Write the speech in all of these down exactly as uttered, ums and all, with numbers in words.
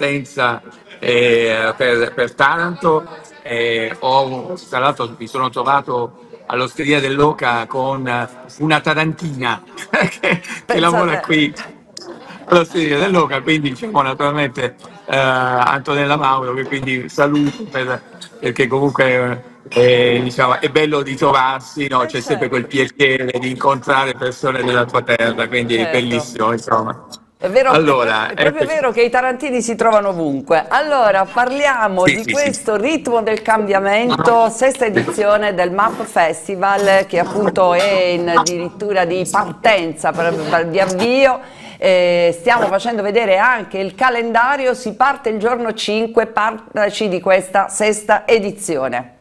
partenza eh, per, per Taranto. Eh, ho, tra l'altro mi sono trovato all'Osteria dell'Oca con una tarantina che, che lavora Pensate. qui all'Osteria dell'Oca, quindi diciamo naturalmente eh, Antonella Mauro, che quindi saluto per- perché comunque eh, diciamo, è bello ritrovarsi, no? Eh C'è sempre quel certo, piacere di incontrare persone della tua terra, quindi è certo. bellissimo, insomma. È vero, è, pro- Allora, è proprio eccoci. vero che i tarantini si trovano ovunque. Allora, parliamo Sì, di sì, sì. questo ritmo del cambiamento, sesta edizione del MAP Festival, che appunto è in addirittura di partenza, per, per- di avvio. Eh, stiamo facendo vedere anche il calendario, si parte il giorno cinque, parlaci di questa sesta edizione.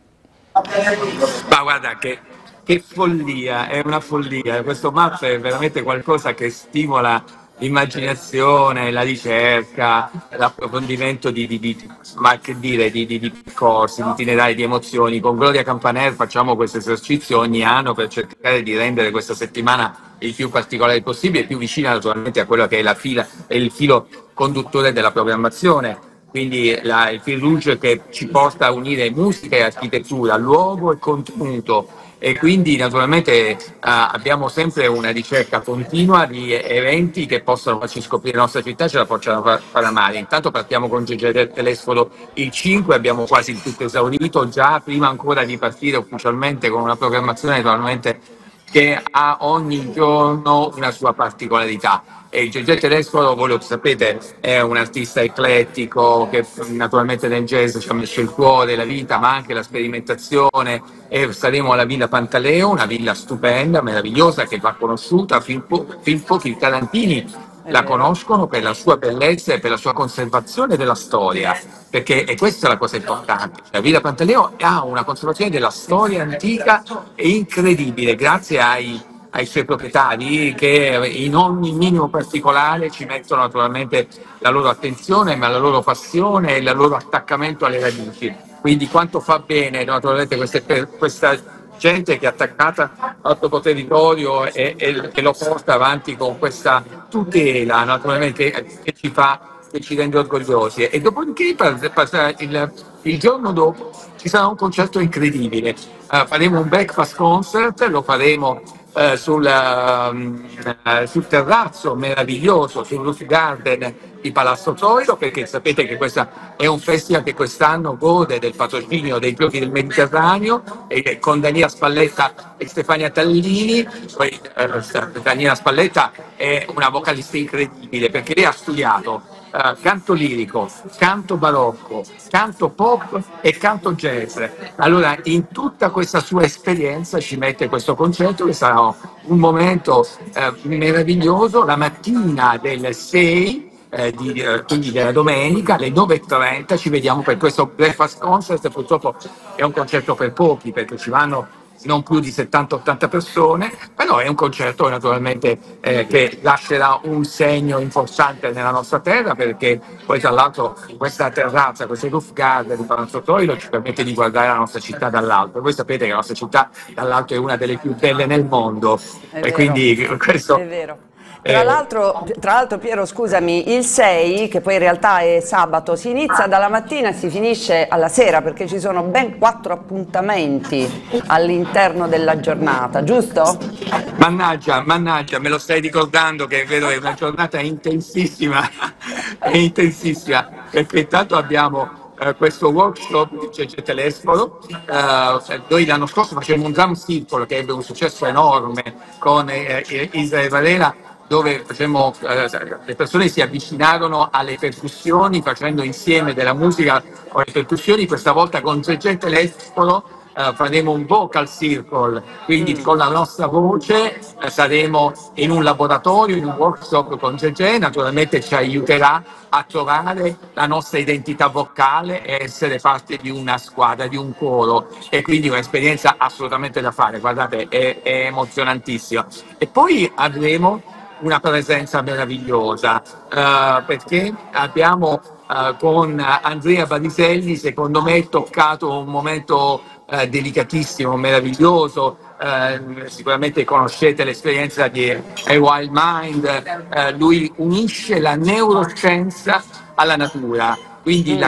Ma guarda che, che follia, è una follia. Questo MAP è veramente qualcosa che stimola l'immaginazione, la ricerca, l'approfondimento di, di, di- ma che dire, di, di, di percorsi, di itinerari, di emozioni. Con Gloria Campaner facciamo questo esercizio ogni anno per cercare di rendere questa settimana il più particolare possibile, più vicina naturalmente a quello che è la fila, è il filo conduttore della programmazione. Quindi la- il fil rouge che ci porta a unire musica e architettura, luogo e contenuto, e quindi naturalmente eh, abbiamo sempre una ricerca continua di eventi che possono farci scoprire la nostra città e ce la facciano far, far amare. Intanto partiamo con Gegè Telesforo il cinque, abbiamo quasi il tutto esaurito, già prima ancora di partire ufficialmente con una programmazione naturalmente che ha ogni giorno una sua particolarità. E Gegè Telesforo, voi lo sapete, è un artista eclettico che naturalmente nel jazz ci ha messo il cuore, la vita, ma anche la sperimentazione. E saremo alla Villa Pantaleo, una villa stupenda, meravigliosa, che va conosciuta. Fin, po- fin pochi tarantini È la vero, conoscono per la sua bellezza e per la sua conservazione della storia, perché e questa è la cosa importante. Cioè, Villa Pantaleo ha una conservazione della storia antica e incredibile, grazie ai, ai suoi proprietari che in ogni minimo particolare ci mettono naturalmente la loro attenzione, ma la loro passione e il loro attaccamento alle radici. Quindi quanto fa bene naturalmente queste, questa gente che è attaccata al proprio territorio e, e, e lo porta avanti con questa tutela naturalmente che, che ci fa, che ci rende orgogliosi. E dopodiché il, il giorno dopo ci sarà un concerto incredibile. Uh, faremo un breakfast concert, lo faremo uh, sul, uh, sul terrazzo meraviglioso, sul roof garden di Palazzo Zoilo, perché sapete che questo è un festival che quest'anno gode del patrocinio dei Giochi del Mediterraneo, e con Daniela Spalletta e Stefania Tallini. Poi, eh, Daniela Spalletta è una vocalista incredibile perché lei ha studiato eh, canto lirico, canto barocco, canto pop e canto jazz. Allora, in tutta questa sua esperienza ci mette questo concerto che sarà un momento eh, meraviglioso la mattina del sei, eh, di, eh, quindi della domenica alle nove e trenta ci vediamo per questo breakfast concert. Purtroppo è un concerto per pochi perché ci vanno non più di settanta ottanta persone, però è un concerto naturalmente eh, che lascerà un segno importante nella nostra terra, perché poi tra l'altro questa terrazza, questo roof garden di Palazzo Troilo ci permette di guardare la nostra città dall'alto. Voi sapete che la nostra città dall'alto è una delle più belle nel mondo, è e vero, quindi è questo vero. Tra è. l'altro, tra l'altro, Piero, scusami, il sei, che poi in realtà è sabato, si inizia dalla mattina e si finisce alla sera perché ci sono ben quattro appuntamenti all'interno della giornata, giusto? Mannaggia, mannaggia, me lo stai ricordando che è vero, è una giornata intensissima, è intensissima, perché intanto abbiamo eh, questo workshop di Gegè Telesforo. Eh, noi l'anno scorso facemmo un drum circle che ebbe un successo enorme con eh, eh, Israele Valera, dove facemmo, eh, le persone si avvicinarono alle percussioni facendo insieme della musica con le percussioni. Questa volta con Gegè Telesforo eh, faremo un vocal circle, quindi Mm, con la nostra voce eh, saremo in un laboratorio, in un workshop con Gegè, naturalmente ci aiuterà a trovare la nostra identità vocale e essere parte di una squadra, di un coro, e quindi un'esperienza assolutamente da fare, guardate, è, è emozionantissima. E poi avremo una presenza meravigliosa, eh, perché abbiamo eh, con Andrea Bariselli, secondo me, toccato un momento eh, delicatissimo, meraviglioso. Eh, sicuramente conoscete l'esperienza di A Wild Mind. Eh, lui unisce la neuroscienza alla natura. Quindi la